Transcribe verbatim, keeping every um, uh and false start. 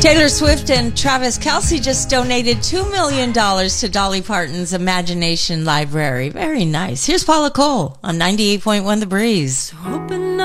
Taylor Swift and Travis Kelce just donated two million dollars to Dolly Parton's Imagination Library. Very nice. Here's Paula Cole on ninety-eight point one The Breeze. Open